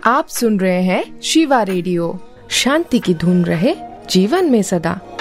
आप सुन रहे हैं शिवा रेडियो। शांति की धुन रहे जीवन में सदा।